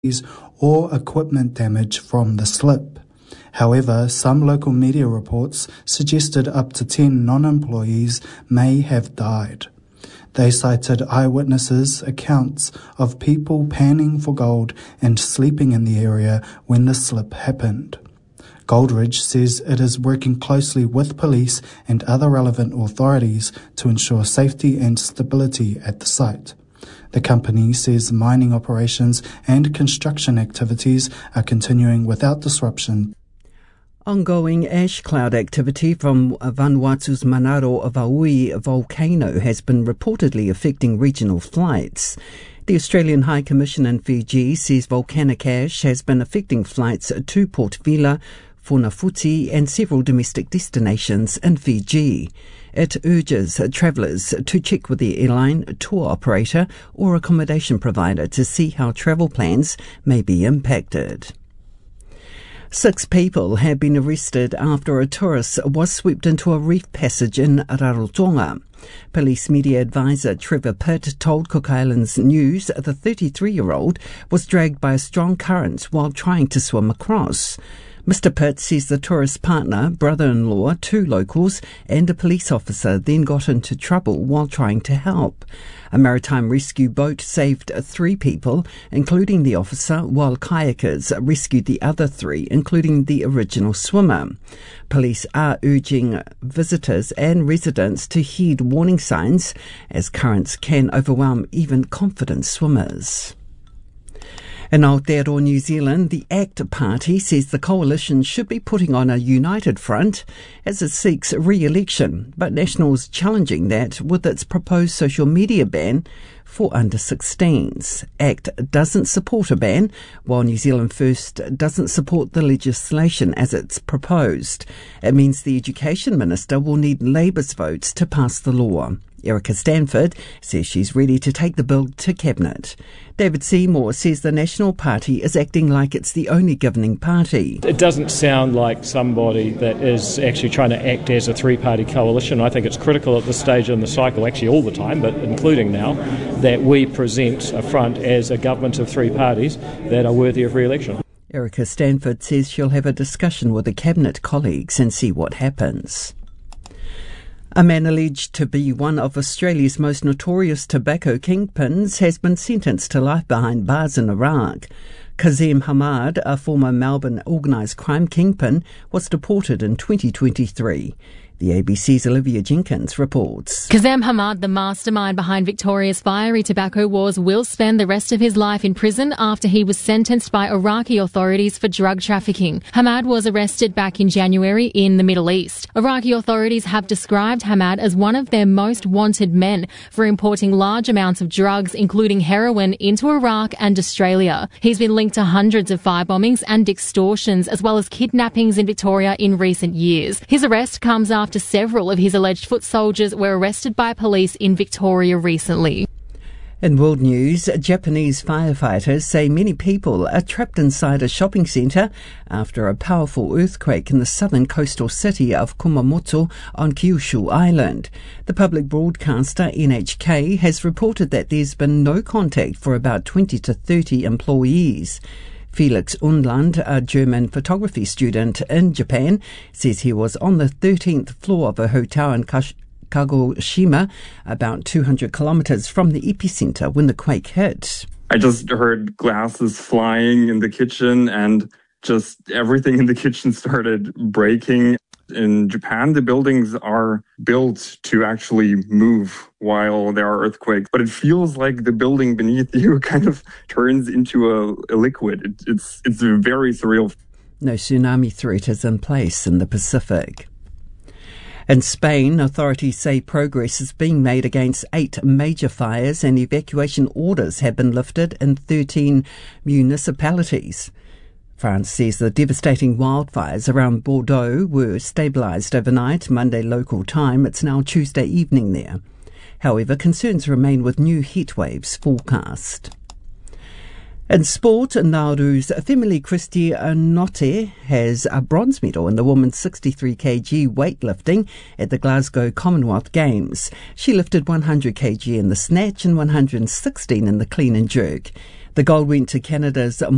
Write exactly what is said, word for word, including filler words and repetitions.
or equipment damage from the slip. However, some local media reports suggested up to ten non-employees may have died. They cited eyewitnesses' accounts of people panning for gold and sleeping in the area when the slip happened. Goldridge says it is working closely with police and other relevant authorities to ensure safety and stability at the site. The company says mining operations and construction activities are continuing without disruption. Ongoing ash cloud activity from Vanuatu's Manaro Vaui volcano has been reportedly affecting regional flights. The Australian High Commission in Fiji says volcanic ash has been affecting flights to Port Vila, Funafuti and several domestic destinations in Fiji. It urges travellers to check with the airline, tour operator or accommodation provider to see how travel plans may be impacted. Six people have been arrested after a tourist was swept into a reef passage in Rarotonga. Police media advisor Trevor Pitt told Cook Islands News the thirty-three-year-old was dragged by a strong current while trying to swim across. Mister Pitt says the tourist's partner, brother-in-law, two locals and a police officer then got into trouble while trying to help. A maritime rescue boat saved three people, including the officer, while kayakers rescued the other three, including the original swimmer. Police are urging visitors and residents to heed warning signs, as currents can overwhelm even confident swimmers. In Aotearoa, New Zealand, the ACT Party says the coalition should be putting on a united front as it seeks re-election, but National's challenging that with its proposed social media ban for under sixteens. ACT doesn't support a ban, while New Zealand First doesn't support the legislation as it's proposed. It means the Education Minister will need Labour's votes to pass the law. Erica Stanford says she's ready to take the bill to Cabinet. David Seymour says the National Party is acting like it's the only governing party. It doesn't sound like somebody that is actually trying to act as a three-party coalition. I think it's critical at this stage in the cycle, actually all the time, but including now, that we present a front as a government of three parties that are worthy of re-election. Erica Stanford says she'll have a discussion with the Cabinet colleagues and see what happens. A man alleged to be one of Australia's most notorious tobacco kingpins has been sentenced to life behind bars in Iraq. Kazem Hamad, a former Melbourne organised crime kingpin, was deported in twenty twenty-three. The A B C's Olivia Jenkins reports. Kazem Hamad, the mastermind behind Victoria's fiery tobacco wars, will spend the rest of his life in prison after he was sentenced by Iraqi authorities for drug trafficking. Hamad was arrested back in January in the Middle East. Iraqi authorities have described Hamad as one of their most wanted men for importing large amounts of drugs, including heroin, into Iraq and Australia. He's been linked to hundreds of firebombings and extortions, as well as kidnappings in Victoria in recent years. His arrest comes after After several of his alleged foot soldiers were arrested by police in Victoria recently. In world news, Japanese firefighters say many people are trapped inside a shopping centre after a powerful earthquake in the southern coastal city of Kumamoto on Kyushu Island. The public broadcaster N H K has reported that there's been no contact for about twenty to thirty employees. Felix Undland, a German photography student in Japan, says he was on the thirteenth floor of a hotel in Kash- Kagoshima, about two hundred kilometres from the epicentre when the quake hit. I just heard glasses flying in the kitchen and just everything in the kitchen started breaking. In Japan, the buildings are built to actually move while there are earthquakes, but it feels like the building beneath you kind of turns into a, a liquid. It, it's it's very surreal. No tsunami threat is in place in the Pacific. In Spain, authorities say progress is being made against eight major fires and evacuation orders have been lifted in thirteen municipalities. France says the devastating wildfires around Bordeaux were stabilised overnight, Monday local time. It's now Tuesday evening there. However, concerns remain with new heat waves forecast. In sport, Nauru's Femili Christie Notte has a bronze medal in the women's sixty-three kilogram weightlifting at the Glasgow Commonwealth Games. She lifted one hundred kilograms in the snatch and one hundred sixteen in the clean and jerk. The gold went to Canada's